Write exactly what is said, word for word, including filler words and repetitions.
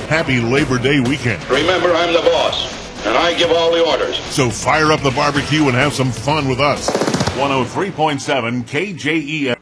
happy Labor Day weekend. Remember, I'm the boss, and I give all the orders. So fire up the barbecue and have some fun with us. one oh three point seven K J E F.